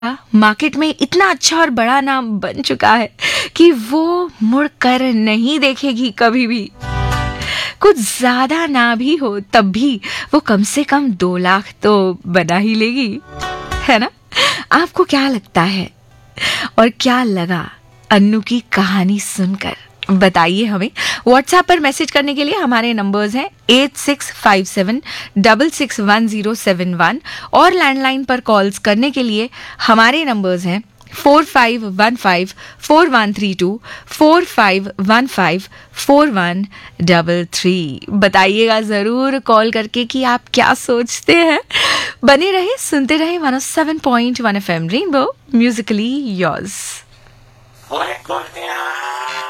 Market में इतना अच्छा और बड़ा नाम बन चुका है कि वो मुड़ कर नहीं देखेगी कभी भी। कुछ ज्यादा ना भी हो तब भी वो कम से कम 2 लाख तो बना ही लेगी, है ना? आपको क्या लगता है और क्या लगा अन्नू की कहानी सुनकर? बताइए हमें। व्हाट्सएप पर मैसेज करने के लिए हमारे नंबर्स हैं 8657661071 और लैंडलाइन पर कॉल्स करने के लिए हमारे नंबर्स हैं 45154132 45154133। बताइएगा जरूर कॉल करके कि आप क्या सोचते हैं। बने रहे सुनते रहे 107.1 FM रेनबो, म्यूजिकली योर्स।